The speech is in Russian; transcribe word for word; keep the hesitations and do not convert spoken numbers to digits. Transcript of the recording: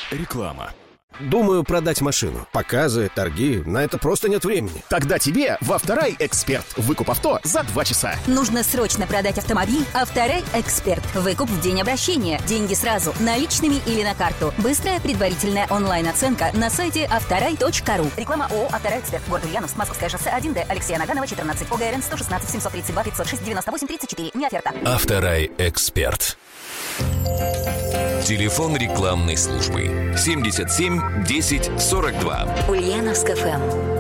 Реклама. Думаю продать машину. Показы, торги, на это просто нет времени. Тогда тебе в Авторай Эксперт. Выкуп авто за два часа. Нужно срочно продать автомобиль? Авторай Эксперт. Выкуп в день обращения. Деньги сразу, наличными или на карту. Быстрая предварительная онлайн-оценка на сайте авторай точка ру. Реклама ООО «Авторай Эксперт». Город Ульяновск, Московское шоссе один Д, Алексея Наганова, четырнадцать, ОГРН сто шестнадцать семьсот тридцать два пятьсот шесть девяносто восемь тридцать четыре. Не оферта. Авторай Эксперт. Телефон рекламной службы семьдесят семь десять сорок два. Ульяновск ФМ.